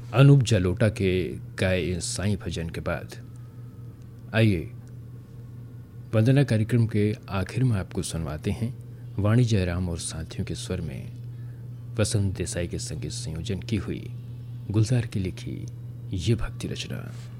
अनूप जलोटा के गाए इन साईं भजन के बाद आइए वंदना कार्यक्रम के आखिर में आपको सुनवाते हैं वाणी जयराम और साथियों के स्वर में वसंत देसाई के संगीत संयोजन की हुई गुलजार की लिखी ये भक्ति रचना।